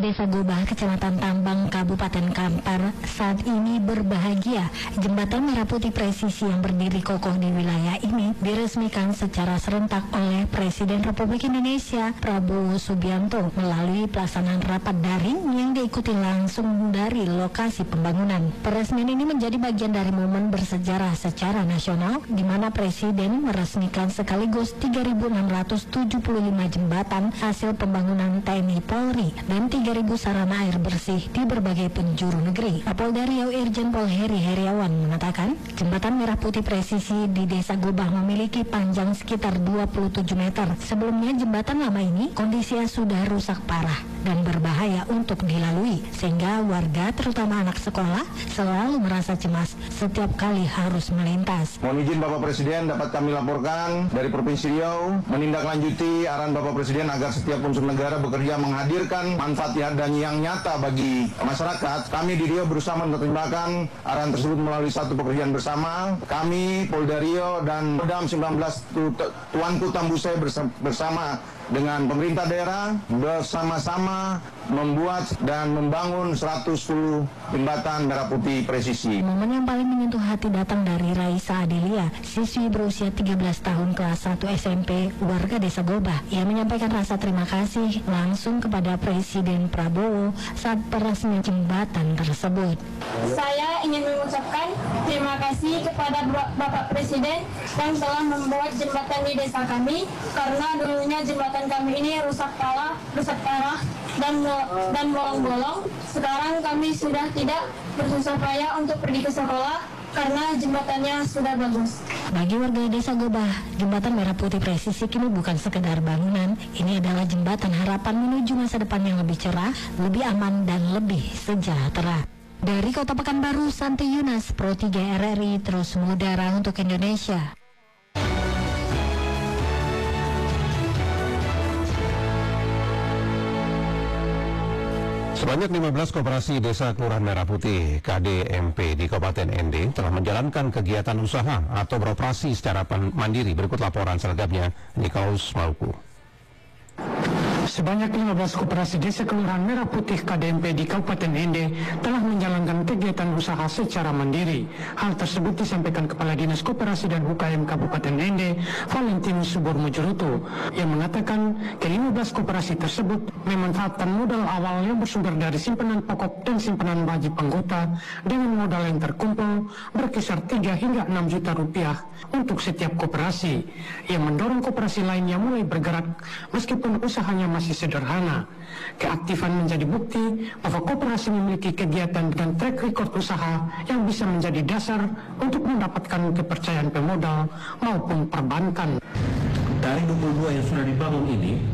Desa Gobah, Kecamatan Tambang, Kabupaten Kampar saat ini berbahagia. Jembatan Merah Putih Presisi yang berdiri kokoh di wilayah ini diresmikan secara serentak oleh Presiden Republik Indonesia Prabowo Subianto melalui pelaksanaan rapat daring yang diikuti langsung dari lokasi pembangunan. Peresmian ini menjadi bagian dari momen bersejarah secara nasional di mana Presiden meresmikan sekaligus 3.675 jembatan hasil pembangunan TNI Polri dan 3.000 sarana air bersih di berbagai penjuru negeri. Kapolda Riau Irjen Pol Heri Heriawan mengatakan, jembatan Merah Putih Presisi di Desa Gobah memiliki panjang sekitar 27 meter. Sebelumnya jembatan lama ini kondisinya sudah rusak parah dan berbahaya untuk dilalui, sehingga warga terutama anak sekolah selalu merasa cemas setiap kali harus melintas. Mohon izin Bapak Presiden dapat kami laporkan dari Provinsi Riau menindaklanjuti arahan Bapak Presiden agar setiap unsur negara bekerja menghadirkan manfaat dan yang nyata bagi masyarakat. Kami di Riau berusaha menerjemahkan arahan tersebut melalui satu pekerjaan bersama. Kami Polda Riau dan Kodam 19 Tuanku Tambusai bersama dengan pemerintah daerah bersama-sama membuat dan membangun 110 jembatan Merah Putih Presisi. Momen yang paling menyentuh hati datang dari Raisa Adelia, siswi berusia 13 tahun kelas 1 SMP warga Desa Gobah. Ia menyampaikan rasa terima kasih langsung kepada Presiden Prabowo saat peresmian jembatan tersebut. Saya ingin mengucapkan terima kasih kepada Bapak Presiden yang telah membuat jembatan di desa kami, karena dulunya jembatan kami ini rusak parah dan bolong-bolong. Sekarang kami sudah tidak bersusah payah untuk pergi ke sekolah karena jembatannya sudah bagus. Bagi warga Desa Gobah, jembatan Merah Putih Presisi kini bukan sekedar bangunan. Ini adalah jembatan harapan menuju masa depan yang lebih cerah, lebih aman, dan lebih sejahtera. Dari Kota Pekanbaru, Santi Yunas, Pro 3 RRI terus mengudara untuk Indonesia. Sebanyak 15 koperasi Desa Kelurahan Merah Putih KDMP di Kabupaten ND telah menjalankan kegiatan usaha atau beroperasi secara mandiri. Berikut laporan selengkapnya Nikolaus Mauku. Sebanyak 15 koperasi Desa Kelurahan Merah Putih KDMP di Kabupaten Ende telah menjalankan kegiatan usaha secara mandiri. Hal tersebut disampaikan Kepala Dinas Koperasi dan UKM Kabupaten Ende, Valentinus Subormujurutu, yang mengatakan ke-15 koperasi tersebut memanfaatkan modal awal yang bersumber dari simpanan pokok dan simpanan wajib anggota dengan modal yang terkumpul berkisar 3 hingga 6 juta rupiah untuk setiap koperasi, yang mendorong koperasi lainnya mulai bergerak meskipun usahanya masih sederhana. Keaktifan menjadi bukti bahwa koperasi memiliki kegiatan dan track record usaha yang bisa menjadi dasar untuk mendapatkan kepercayaan pemodal maupun perbankan. Dari 22 yang sudah dibangun ini,